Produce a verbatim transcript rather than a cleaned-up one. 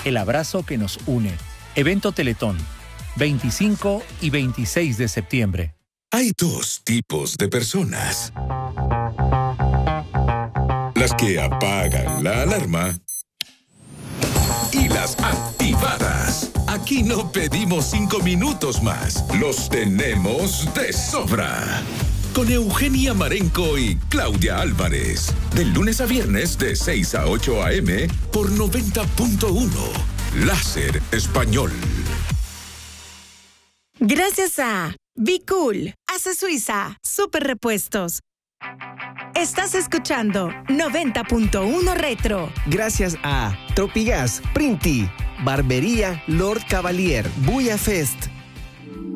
el abrazo que nos une. Evento Teletón, veinticinco y veintiséis de septiembre. Hay dos tipos de personas. Las que apagan la alarma y las activadas. Aquí no pedimos cinco minutos más. Los tenemos de sobra. Con Eugenia Marenco y Claudia Álvarez. De lunes a viernes de seis a ocho a eme por noventa punto uno. Láser Español. Gracias a Be Cool, Hace Suiza, Super Repuestos. Estás escuchando noventa punto uno Retro. Gracias a Tropigas, Printi, Barbería Lord Cavalier, Buya Fest,